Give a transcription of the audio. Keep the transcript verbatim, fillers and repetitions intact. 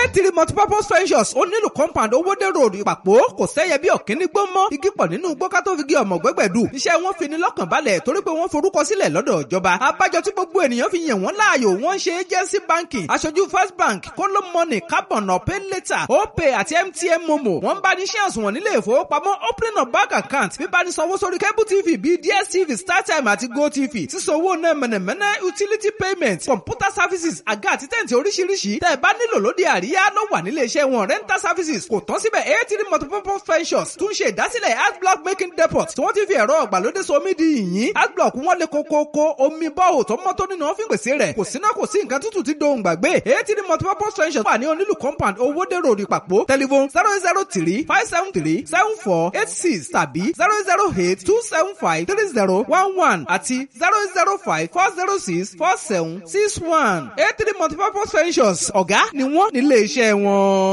three multipurpose ventures ó nílùú compound owódé road ìpàpọ̀ kò sẹ́yẹ bí ọ̀kíní gbó mọ́ igi pọ̀ nínú gbọ́ká tó fi gé ọmọ gbẹ́gbẹ̀dù iṣẹ́ wọn fi ní lọ́kàn balẹ̀ torí pé wọ́n forúkọ sílẹ̀ lọ́dọ̀ ìjọba abájọ tí gbogbo ènìyàn fi yàn wọ́n láàyò wọ́n ṣe agency banking aṣojú first bank kóló money carbon pay later opay àti mtn momo wọ́n bá ní ṣé àsùnwọ̀n nílé ìfowópamọ́ opening of bank account bíbá ní sanwó sórí cable tv bíi dstv startime àti gotv sísanwó náà mẹ̀nẹ̀mẹ̀nẹ̀ utility payment computer services àga àti tẹ̀ǹtì oríṣiríṣi tẹ́ ẹ bá nílò lóde àríyá ló wà nílé iṣẹ́ wọn rental services kò tán síbẹ̀ eighty multipurpose ventures tún ṣe ìdásílẹ̀ adblock making depot tí wọ́n ti fi ẹ̀rọ ọ̀gbàlódé somi di yìnyín adblock wọn lè kókókó omi bọ́ọ̀ tó mọ́ tó nínú wọn fi pèsè rẹ̀ kò síná kò sí nǹkan tútù tí dohùn gbàgbé eighty multipurpose ventures wà ní onílù compound owódé road ìpàpọ̀ telephone zero zero three five seven three seven four eight six tàbí zero zero eight two seven five three zero one one àti zero zero five four zero six four seven six one eighty multipurpose ventures ọ̀gá ni wọ́n nílé iṣẹ́ wọn.